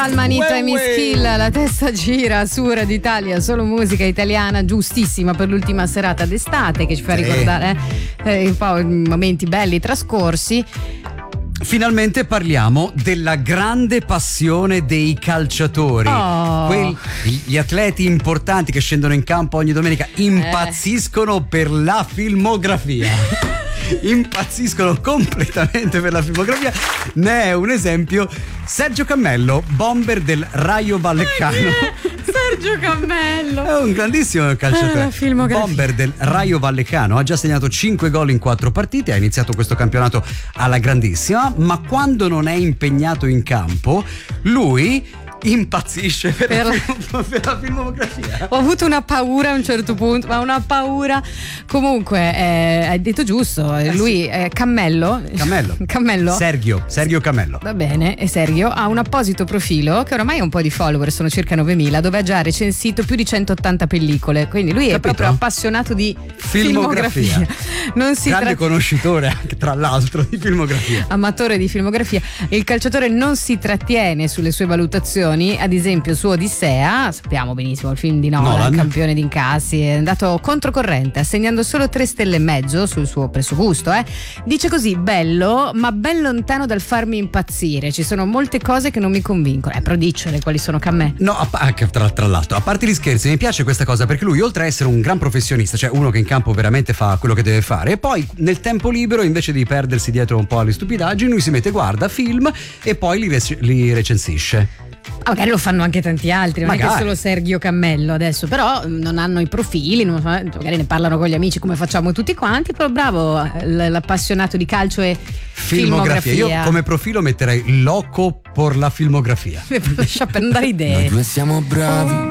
Manita e Mischilla, la testa gira su Radio Italia, solo musica italiana, giustissima per l'ultima serata d'estate che ci fa ricordare un po' i momenti belli trascorsi. Finalmente parliamo della grande passione dei calciatori. Gli atleti importanti che scendono in campo ogni domenica impazziscono per la filmografia. Impazziscono completamente per la filmografia. Ne è un esempio Sergio Cammello, bomber del Raio Vallecano. Sergio Cammello è un grandissimo calciatore. Bomber del Raio Vallecano, ha già segnato 5 gol in 4 partite, ha iniziato questo campionato alla grandissima, ma quando non è impegnato in campo lui impazzisce per la filmografia. Ho avuto una paura a un certo punto, ma una paura. Comunque hai detto giusto, lui è Cammello. Sergio Cammello. Va bene, e Sergio ha un apposito profilo che oramai ha un po' di follower, sono circa 9.000, dove ha già recensito più di 180 pellicole, quindi lui è proprio appassionato di filmografia. Non si grande conoscitore anche, tra l'altro, di filmografia. Amatore di filmografia. Il calciatore non si trattiene sulle sue valutazioni. Ad esempio su Odissea, sappiamo benissimo il film di Nolan, campione di incassi, è andato controcorrente assegnando solo 3 stelle e mezzo sul suo presupposto. Dice così: bello ma ben lontano dal farmi impazzire, ci sono molte cose che non mi convincono. Però diccele quali sono, Cammè. No, tra l'altro, a parte gli scherzi, mi piace questa cosa perché lui, oltre a essere un gran professionista, cioè uno che in campo veramente fa quello che deve fare, e poi nel tempo libero, invece di perdersi dietro un po' alle stupidaggini, lui si mette, guarda film e poi li recensisce. Magari lo fanno anche tanti altri, non è che solo Sergio Cammello adesso, però non hanno i profili, magari ne parlano con gli amici come facciamo tutti quanti, però bravo l'appassionato di calcio e filmografia. Io come profilo metterei loco per la filmografia. Per non dare idee. Noi due siamo bravi